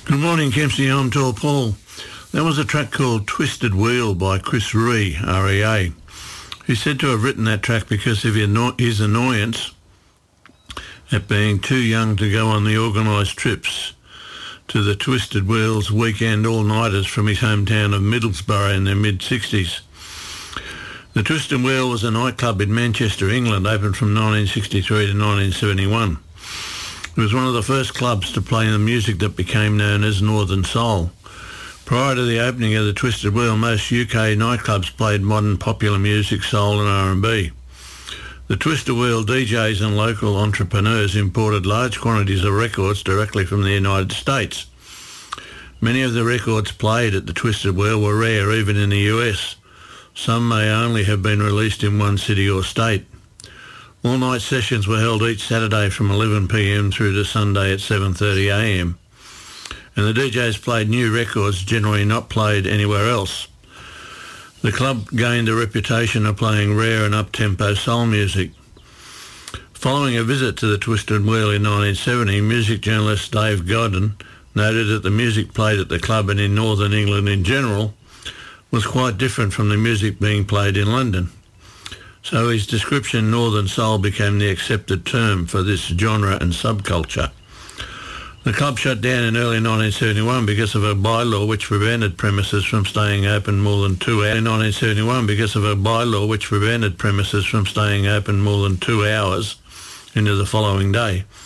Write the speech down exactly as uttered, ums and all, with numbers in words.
Good morning, Kempsey. I'm Tall Paul. That was a track called Twisted Wheel by Chris Ree, R E A. He's said to have written that track because of his annoyance at being too young to go on the organised trips to the Twisted Wheels weekend all-nighters from his hometown of Middlesbrough in the mid-sixties. The Twisted Wheel was a nightclub in Manchester, England, opened from nineteen sixty-three to nineteen seventy-one. It was one of the first clubs to play the music that became known as Northern Soul. Prior to the opening of the Twisted Wheel, most U K nightclubs played modern popular music, soul and R and B. The Twisted Wheel D Js and local entrepreneurs imported large quantities of records directly from the United States. Many of the records played at the Twisted Wheel were rare even in the U S. Some may only have been released in one city or state. All-night sessions were held each Saturday from eleven p m through to Sunday at seven thirty a m and the D Js played new records generally not played anywhere else. The club gained a reputation of playing rare and up-tempo soul music. Following a visit to the Twisted Wheel in nineteen seventy, music journalist Dave Godden noted that the music played at the club and in northern England in general was quite different from the music being played in London. So his description, Northern Soul, became the accepted term for this genre and subculture. The club shut down in early nineteen seventy-one because of a bylaw which prevented premises from staying open more than two hours. In nineteen seventy-one because of a bylaw which prevented premises from staying open more than two hours into the following day.